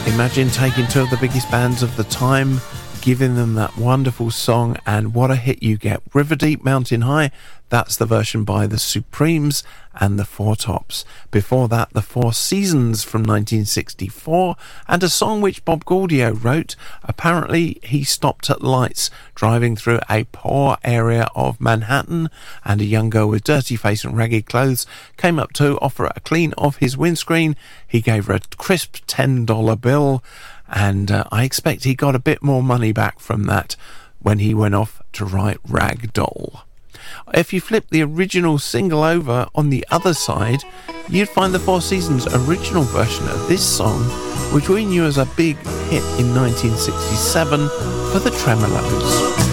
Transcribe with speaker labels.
Speaker 1: Imagine taking two of the biggest bands of the time, giving them that wonderful song, and what a hit you get. River Deep, Mountain High, that's the version by the Supremes and the Four Tops. Before that, the Four Seasons from 1964, and a song which Bob Gaudio wrote. Apparently, he stopped at lights driving through a poor area of Manhattan, and a young girl with dirty face and ragged clothes came up to offer a clean of his windscreen. He gave her a crisp $10 bill, and I expect he got a bit more money back from that when he went off to write Rag Doll. If you flip the original single over on the other side, you'd find the Four Seasons original version of this song, which we knew as a big hit in 1967 for the Tremeloes.